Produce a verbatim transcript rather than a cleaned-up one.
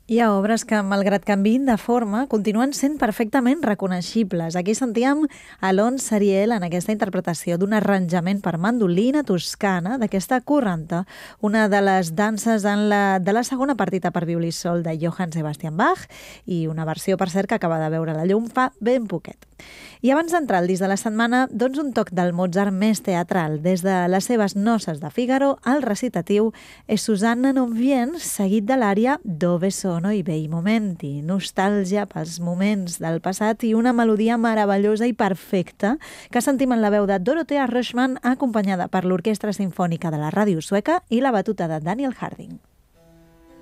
Hi ha obres que, malgrat canviïn de forma, continuen sent perfectament reconeixibles. Aquí sentíem Alon Sariel en aquesta interpretació d'un arranjament per mandolina toscana d'aquesta corranta, una de les danses en la, de la segona partita per violí sol de Johann Sebastian Bach, i una versió, per cert, que acaba de veure la llum fa ben poquet. I abans d'entrar al disc de la setmana, doncs un toc del Mozart més teatral. Des de les seves noces de Figaro, el recitatiu és Susanna non vien, seguit de l'ària Dove sono i bei momenti, nostàlgia pels moments del passat i una melodia meravellosa i perfecta que sentim en la veu de Dorothea Rochman, acompanyada per l'Orquestra Simfònica de la Ràdio Sueca i la batuta de Daniel Harding.